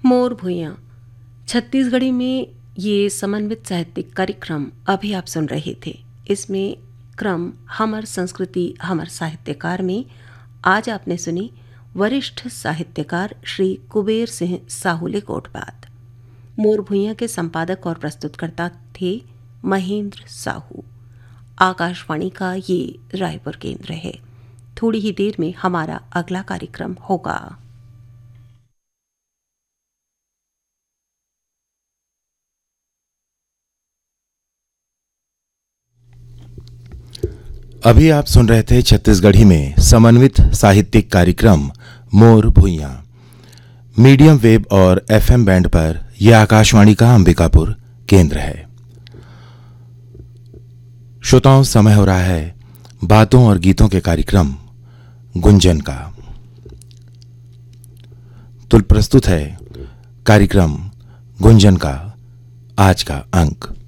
मोर भुइयां छत्तीसगढ़ी में ये समन्वित साहित्यिक कार्यक्रम अभी आप सुन रहे थे। इसमें क्रम हमर संस्कृति हमर साहित्यकार में आज आपने सुनी वरिष्ठ साहित्यकार श्री कुबेर सिंह साहुले कोटबात। मोर भुइयां के संपादक और प्रस्तुतकर्ता थे महेंद्र साहू। आकाशवाणी का ये रायपुर केंद्र है। थोड़ी ही देर में हमारा अगला कार्यक्रम होगा। अभी आप सुन रहे थे छत्तीसगढ़ी में समन्वित साहित्यिक कार्यक्रम मोर भुइयां। मीडियम वेव और एफएम बैंड पर यह आकाशवाणी का अंबिकापुर केंद्र है। श्रोताओं, समय हो रहा है बातों और गीतों के कार्यक्रम गुंजन का। तो प्रस्तुत है कार्यक्रम गुंजन का आज का अंक।